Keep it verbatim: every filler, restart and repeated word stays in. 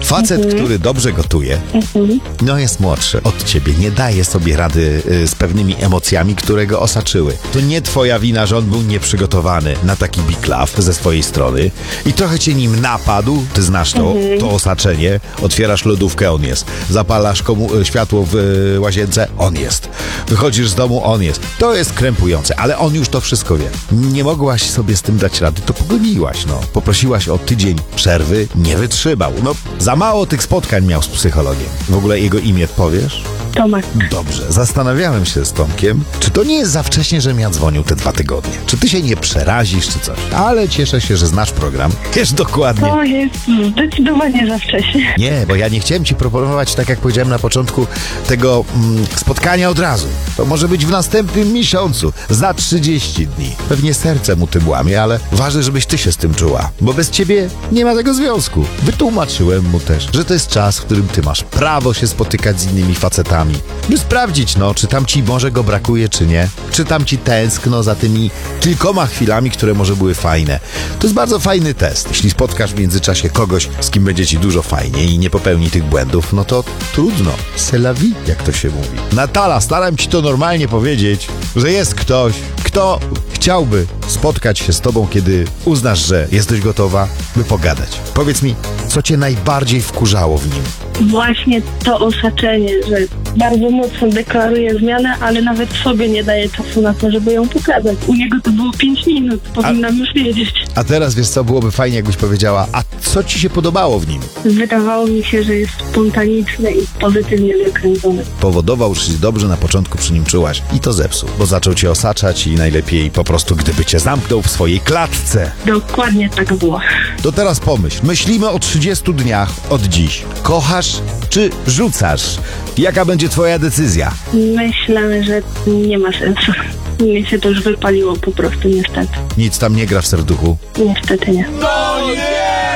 Facet, mhm. który dobrze gotuje, mhm. no jest młodszy od ciebie, nie daje sobie rady y, z pewnymi emocjami, które go osaczyły. To nie twoja wina, że on był nieprzygotowany na taki big love ze swojej strony i trochę cię nim napadł, ty znasz to, mhm. to osaczenie, otwierasz lodówkę, on jest. Zapalasz komu y, światło w y, łazience, on jest. Wychodzisz z domu, on jest. To jest krępujące, ale on już to wszystko wie. Nie mogłaś sobie z tym dać rady, to pogoniłaś, no. Poprosiłaś o tydzień przerwy, nie wytrzymał. No, za mało tych spotkań miał z psychologiem. W ogóle jego imię powiesz? Tomek. Dobrze, zastanawiałem się z Tomkiem, czy to nie jest za wcześnie, żebym ja dzwonił te dwa tygodnie. Czy ty się nie przerazisz, czy coś. Ale cieszę się, że znasz program. Wiesz dokładnie. To jest zdecydowanie za wcześnie. Nie, bo ja nie chciałem ci proponować, tak jak powiedziałem na początku, tego mm, spotkania od razu. To może być w następnym miesiącu, za trzydzieści dni. Pewnie serce mu tym łamie, ale ważne, żebyś ty się z tym czuła, bo bez ciebie nie ma tego związku. Wytłumaczyłem mu też, że to jest czas, w którym ty masz prawo się spotykać z innymi facetami, by sprawdzić, no, czy tam ci może go brakuje, czy nie. Czy tam ci tęskno za tymi kilkoma chwilami, które może były fajne. To jest bardzo fajny test. Jeśli spotkasz w międzyczasie kogoś, z kim będzie ci dużo fajniej i nie popełni tych błędów, no to trudno. C'est la vie, jak to się mówi. Natala, staram ci to normalnie powiedzieć, że jest ktoś, kto chciałby spotkać się z tobą, kiedy uznasz, że jesteś gotowa, by pogadać. Powiedz mi, co cię najbardziej wkurzało w nim? Właśnie to osaczenie, że bardzo mocno deklaruje zmianę, ale nawet sobie nie daje czasu na to, żeby ją pokazać. U niego to było pięć minut, powinnam a, już wiedzieć. A teraz, wiesz co, byłoby fajnie, jakbyś powiedziała, a co ci się podobało w nim? Wydawało mi się, że jest spontaniczny i pozytywnie zakręcony. Powodował, że się dobrze na początku przy nim czułaś i to zepsuł, bo zaczął cię osaczać i najlepiej po prostu, gdyby cię zamknął w swojej klatce. Dokładnie tak było. To teraz pomyśl, myślimy o trzydziestu dniach od dziś. Kochasz czy rzucasz? Jaka będzie twoja decyzja? Myślę, że nie ma sensu. Mnie się to już wypaliło po prostu, niestety. Nic tam nie gra w serduchu? Niestety nie.